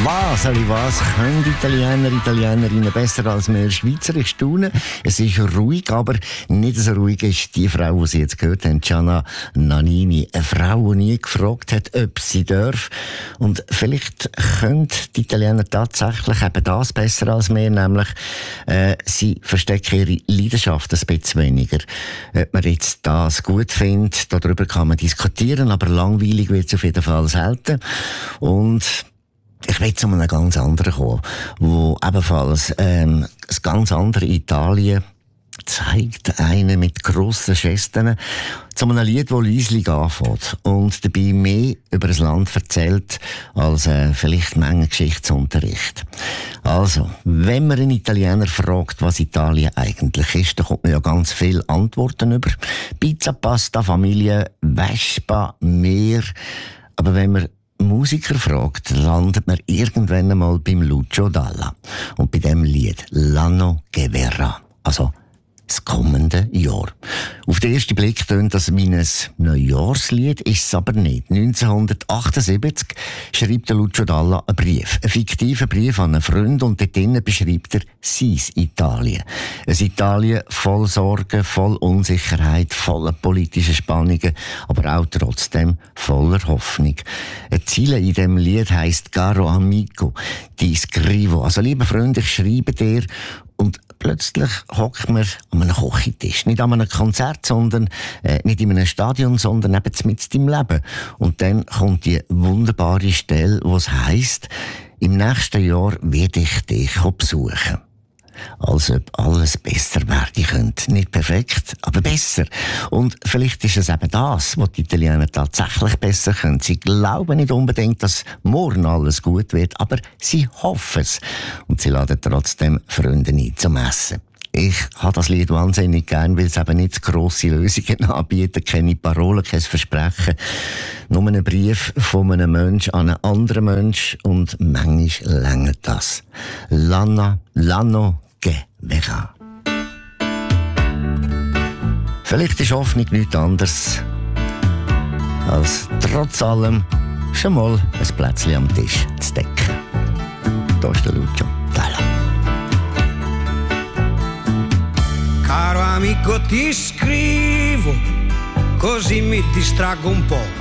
Was können Italienerinnen besser als wir Schweizer? Ich staune. Es ist ruhig, aber nicht so ruhig ist die Frau, die Sie jetzt gehört haben, Gianna Nannini. Eine Frau, die nie gefragt hat, ob sie darf. Und vielleicht können die Italiener tatsächlich eben das besser als wir, nämlich sie verstecken ihre Leidenschaft ein bisschen weniger. Ob man jetzt das gut findet, darüber kann man diskutieren, aber langweilig wird es auf jeden Fall selten. Und ich will zu einem ganz anderen kommen, wo ebenfalls ein ganz andere Italien zeigt, einen mit grossen Gesten, zu einem Lied, das leislich anfängt und dabei mehr über das Land erzählt als vielleicht Menge Geschichtsunterricht. Also, wenn man einen Italiener fragt, was Italien eigentlich ist, dann kommt man ja ganz viele Antworten über. Pizza, Pasta, Familie, Vespa, Meer. Aber wenn man Musiker fragt, landet man irgendwann einmal beim Lucio Dalla. Und bei dem Lied «L'anno che verrà», also das kommende Jahr. Auf den ersten Blick tönt das wie ein Neujahrslied, ist es aber nicht. 1978 schreibt der Lucio Dalla einen Brief. Einen fiktiven Brief an einen Freund und dort drinnen beschreibt er sein Italien. Ein Italien voll Sorgen, voll Unsicherheit, voller politischer Spannungen, aber auch trotzdem voller Hoffnung. Eine Ziele in diesem Lied heisst «Caro amico, ti scrivo». Also, liebe Freunde, ich schreibe dir. Und plötzlich hockt man an einem Kochentisch. Nicht an einem Konzert, sondern nicht in einem Stadion, sondern eben mitten im Leben. Und dann kommt die wunderbare Stelle, wo es heisst, im nächsten Jahr werde ich dich besuchen. Als ob alles besser werden könnte. Nicht perfekt, aber besser. Und vielleicht ist es eben das, was die Italiener tatsächlich besser können. Sie glauben nicht unbedingt, dass morgen alles gut wird, aber sie hoffen es. Und sie laden trotzdem Freunde ein zum Essen. Ich habe das Lied wahnsinnig gern, weil es eben nicht grosse Lösungen anbietet, keine Parolen, kein Versprechen. Nur einen Brief von einem Menschen an einen anderen Menschen und manchmal längert das. L'anno che verrà. Vielleicht ist Hoffnung nichts anderes, als trotz allem schon mal ein Plätzchen am Tisch zu decken. Da ist der Lucio Dalla. Caro amico, ti scrivo, così mi distraggo un po'.